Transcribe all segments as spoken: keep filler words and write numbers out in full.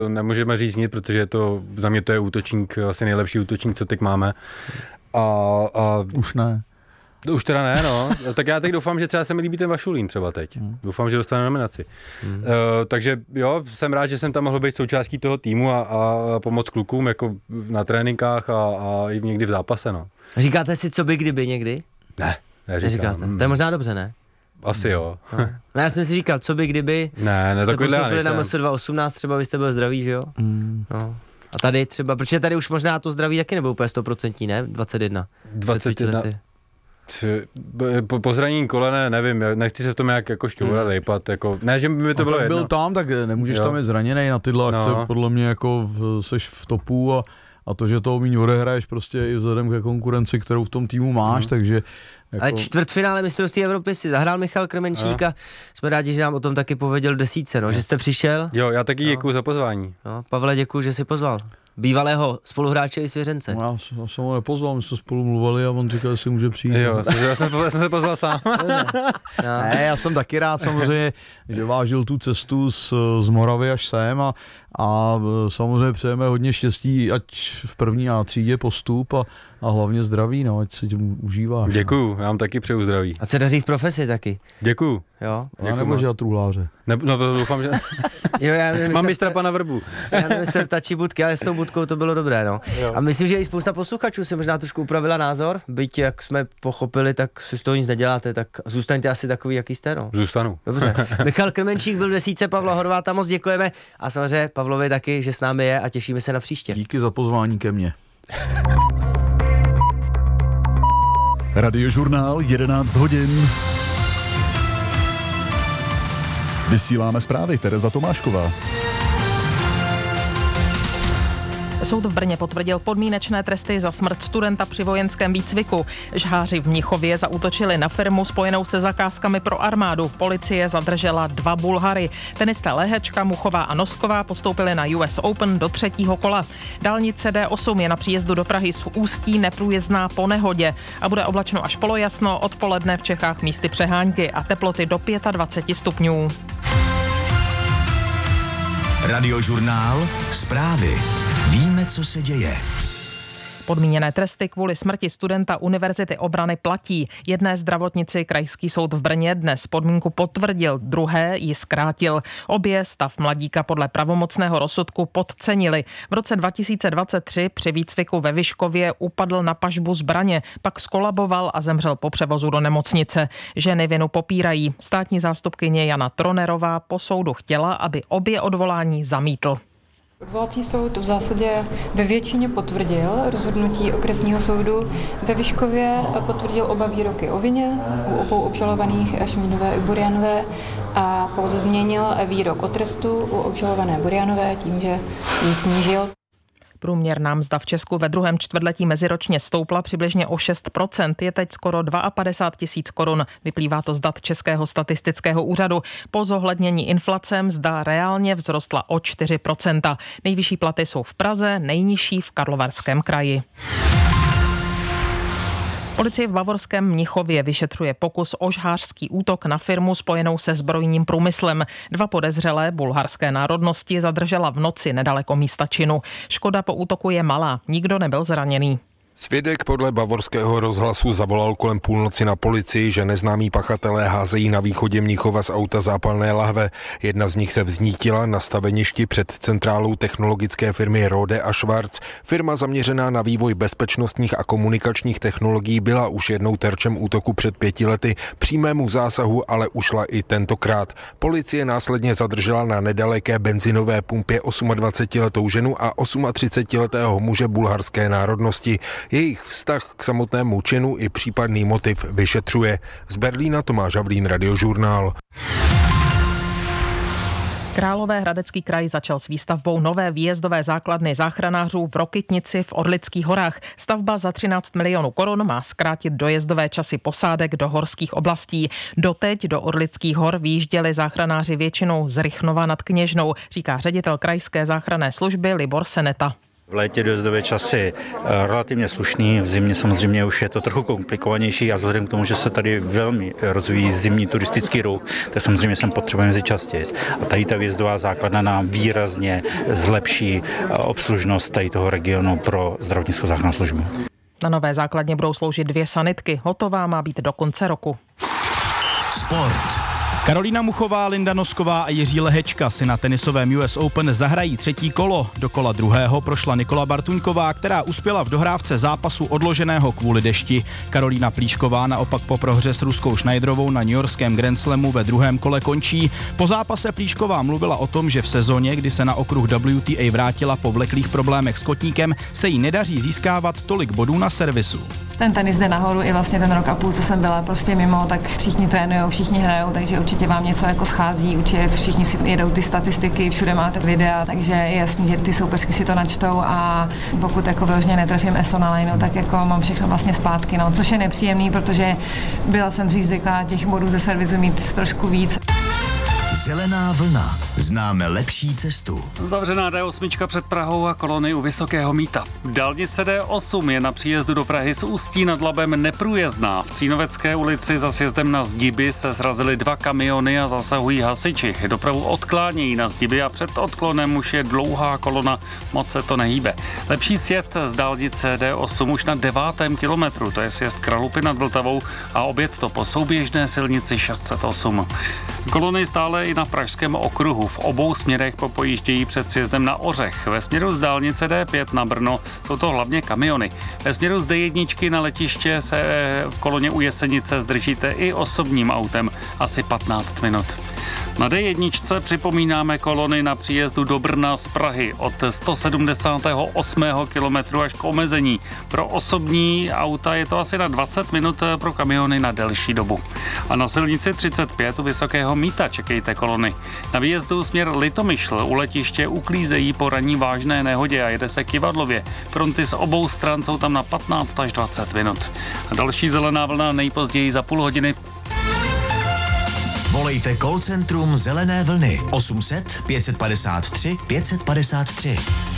To nemůžeme říct nic, protože je to, za mě to je útočník, asi nejlepší útočník, co teď máme. A, a už ne. Už teda ne, no. Tak já teď doufám, že třeba se mi líbí ten Vašulín třeba teď. Hmm. Doufám, že dostane nominaci. Hmm. Uh, takže jo, jsem rád, že jsem tam mohl být součástí toho týmu a, a pomoct klukům jako na tréninkách a, a i někdy v zápase, no. Říkáte si, co by kdyby někdy? Ne, neříkám. Neříkáte. To je možná dobře, ne? Asi jo. No. No já jsem si říkal, co by kdyby ne, ne, jste takovýhle postoupili na M S dva osmnáct, třeba byste byl zdravý, že jo? Mm. No. A tady třeba, protože tady už možná to zdraví taky nebylo úplně sto procent, ne? dvacet jedna. dvacet jedna. Po, po zranění kolene, nevím, nechci se v tom jak jako šťourat, hmm. rejpat, jako, ne, že by mi to a bylo jedno. Byl tam, tak nemůžeš jo. tam být zraněnej na tyhle akce, no. Podle mě jako v, seš v topu a, a to, že toho míň odehraješ prostě i vzhledem ke konkurenci, kterou v tom týmu máš, hmm. takže jako... Ale čtvrtfinále mistrovství Evropy si zahrál Michal Krmenčík a jsme rádi, že nám o tom taky pověděl desítce, no, no. že jste přišel. Jo, já taky no. děkuju za pozvání. No, Pavle, děkuju, že jsi pozval. Bývalého spoluhráče i svěřence. No, já, já jsem ho nepozval, my jsme spolu mluvili a on říkal, že si může přijít. Jo, já jsem, já jsem se pozval sám. No. Ne, já jsem taky rád samozřejmě, že vážil tu cestu z, z Moravy až sem a, a samozřejmě přejeme hodně štěstí, ať v první a třídě postup a, a hlavně zdraví, no, ať si tím užíváš. Děkuju, já vám taky přeju zdraví. A se daří v profesi taky. Děkuju. Jo. Já nebo že já truhláře. Ne, no, doufám, že... Jo, já nemyslel, mám mistra pana Vrbu. Já nemyslel tačí budky, ale s tou budkou to bylo dobré, no. Jo. A myslím, že i spousta posluchačů si možná trošku upravila názor, byť jak jsme pochopili, tak si z toho nic neděláte, tak zůstaňte asi takový, jaký jste, no. Zůstanu. Dobře. Michal Krmenčík byl v desítce, Pavla Horváta, moc děkujeme a samozřejmě Pavlovi taky, že s námi je a těšíme se na příště. Díky za pozvání ke mně. Radiožurnál jedenáct hodin. Vysíláme zprávy, Tereza Tomášková. Soud v Brně potvrdil podmínečné tresty za smrt studenta při vojenském výcviku. Žháři v Mnichově zaútočili na firmu spojenou se zakázkami pro armádu. Policie zadržela dva Bulhary. Tenisté Lehečka, Muchová a Nosková postoupili na U S Open do třetího kola. Dálnice D osm je na příjezdu do Prahy z Ústí neprůjezdná po nehodě a bude oblačno až polojasno, odpoledne v Čechách místy přehánky a teploty do dvacet pět stupňů. Radiožurnál zprávy. Víme, co se děje. Podmíněné tresty kvůli smrti studenta Univerzity obrany platí. Jedné zdravotnici krajský soud v Brně dnes podmínku potvrdil, druhé ji zkrátil. Obě stav mladíka podle pravomocného rozsudku podcenili. V roce dva tisíce dvacet tři při výcviku ve Vyškově upadl na pažbu zbraně, pak skolaboval a zemřel po převozu do nemocnice. Ženy vinu popírají. Státní zástupkyně Jana Tronerová po soudu chtěla, aby obě odvolání zamítl. Odvolací soud v zásadě ve většině potvrdil rozhodnutí okresního soudu. Ve Vyškově potvrdil oba výroky o vině u obou obžalovaných Šmídové i Burianové a pouze změnil výrok o trestu u obžalované Burianové tím, že ji snížil. Průměrná mzda v Česku ve druhém čtvrtletí meziročně stoupla přibližně o šest procent, je teď skoro padesát dva tisíc korun. Vyplývá to z dat Českého statistického úřadu. Po zohlednění inflace mzda reálně vzrostla o čtyři procenta. Nejvyšší platy jsou v Praze, nejnižší v Karlovarském kraji. Policie v bavorském Mnichově vyšetřuje pokus o žhářský útok na firmu spojenou se zbrojním průmyslem. Dva podezřelé bulharské národnosti zadržela v noci nedaleko místa činu. Škoda po útoku je malá, nikdo nebyl zraněný. Svědek podle bavorského rozhlasu zavolal kolem půlnoci na policii, že neznámí pachatelé házejí na východě Mnichova z auta zápalné lahve. Jedna z nich se vznítila na staveništi před centrálou technologické firmy Rode a Schwarz. Firma zaměřená na vývoj bezpečnostních a komunikačních technologií byla už jednou terčem útoku před pěti lety. Přímému zásahu ale ušla i tentokrát. Policie následně zadržela na nedaleké benzinové pumpě dvacetiosmiletou ženu a třicetiosmiletého muže bulharské národnosti. Jejich vztah k samotnému činu i případný motiv vyšetřuje. Z Berlína Tomáš Havlín, Radiožurnál. Královéhradecký kraj začal s výstavbou nové výjezdové základny záchranářů v Rokytnici v Orlických horách. Stavba za třináct milionů korun má zkrátit dojezdové časy posádek do horských oblastí. Doteď do Orlických hor vyjížděli záchranáři většinou z Rychnova nad Kněžnou, říká ředitel krajské záchranné služby Libor Seneta. V létě dojezdové časy relativně slušný, v zimě samozřejmě už je to trochu komplikovanější a vzhledem k tomu, že se tady velmi rozvíjí zimní turistický ruch, tak samozřejmě sem potřebujeme jezdit častěji. A tady ta výjezdová základna nám výrazně zlepší obslužnost tady toho regionu pro zdravotnickou záchrannou službu. Na nové základně budou sloužit dvě sanitky. Hotová má být do konce roku. Sport. Karolína Muchová, Linda Nosková a Jiří Lehečka si na tenisovém U S Open zahrají třetí kolo. Do kola druhého prošla Nikola Bartuňková, která uspěla v dohrávce zápasu odloženého kvůli dešti. Karolína Plíšková naopak po prohře s ruskou Schneiderovou na newyorském Grand Slamu ve druhém kole končí. Po zápase Plíšková mluvila o tom, že v sezóně, kdy se na okruh W T A vrátila po vleklých problémech s kotníkem, se jí nedaří získávat tolik bodů na servisu. Ten tenis jde nahoru i vlastně ten rok a půl, co jsem byla prostě mimo, tak všichni trénujou, všichni hrajou, takže určitě vám něco jako schází, určitě všichni si jedou ty statistiky, všude máte videa, takže je jasný, že ty soupeřky si to načtou a pokud jako vyloženě netrefím E S O na lineu, tak jako mám všechno vlastně zpátky, no, což je nepříjemný, protože byla jsem dřív zvyklá těch bodů ze servisu mít trošku víc. Zelená vlna. Známe lepší cestu. Zavřená D osm před Prahou a kolony u Vysokého Mýta. Dálnice D osm je na příjezdu do Prahy z Ústí nad Labem neprůjezdná. V Cínovecké ulici za sjezdem na Zdiby se srazily dva kamiony a zasahují hasiči. Dopravu odklánějí na Zdiby a před odklonem už je dlouhá kolona, moc se to nehýbe. Lepší sjet z dálnice D osm už na devátém kilometru, to je sjezd Kralupy nad Vltavou a oběd to po souběžné silnici šest set osm. Kolony stále i na pražském okruhu. V obou směrech popojíždějí před sjezdem na Ořech. Ve směru z dálnice D pět na Brno jsou to hlavně kamiony. Ve směru z D jedna na letiště se v koloně u Jesenice zdržíte i osobním autem asi patnáct minut. Na D jedna připomínáme kolony na příjezdu do Brna z Prahy od sto sedmdesátého osmého kilometru až k omezení. Pro osobní auta je to asi na dvacet minut, pro kamiony na delší dobu. A na silnici třicet pět u Vysokého Mýta čekejte kolony. Na výjezdu směr Litomyšl u letiště uklízejí po ranní vážné nehodě a jede se k Ivadlově. Fronty z obou stran jsou tam na patnáct až dvacet minut. A další zelená vlna nejpozději za půl hodiny. Volejte call centrum Zelené vlny osm set pět padesát tři pět padesát tři.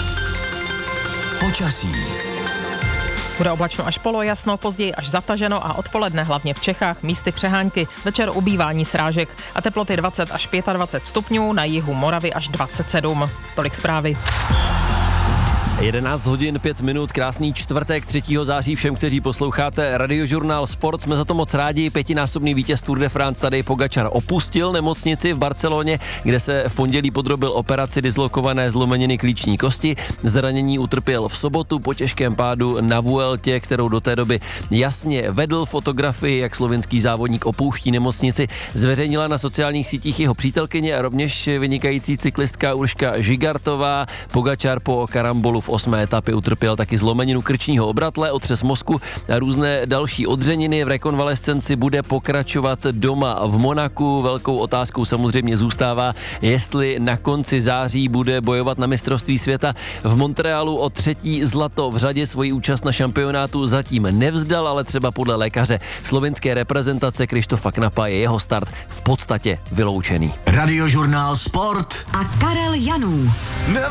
Počasí. Bude oblačno až polojasno, později až zataženo a odpoledne hlavně v Čechách místy přehánky, večer ubývání srážek a teploty dvacet až dvacet pět stupňů, na jihu Moravy až dvacet sedm. Tolik zprávy. jedenáct hodin pět minut, krásný čtvrtek třetího září všem, kteří posloucháte Radiožurnál Sport. Jsme za to moc rádi. Pětinásobný vítěz Tour de France Tadej Pogačar opustil nemocnici v Barceloně, kde se v pondělí podrobil operaci dislokované zlomeniny klíční kosti. Zranění utrpěl v sobotu po těžkém pádu na Vueltě, kterou do té doby jasně vedl. Fotografii, jak slovenský závodník opouští nemocnici, zveřejnila na sociálních sítích jeho přítelkyně a rovněž vynikající cyklistka Urška Žigartová. Pogačar po karambolu v osmé etapě utrpěl taky zlomeninu krčního obratle, otřes mozku a různé další odřeniny. V rekonvalescenci bude pokračovat doma v Monaku. Velkou otázkou samozřejmě zůstává, jestli na konci září bude bojovat na mistrovství světa. V Montrealu o třetí zlato v řadě svoji účast na šampionátu zatím nevzdal, ale třeba podle lékaře slovenské reprezentace Krištofa Knapa je jeho start v podstatě vyloučený. Radiožurnál Sport a Karel Janů.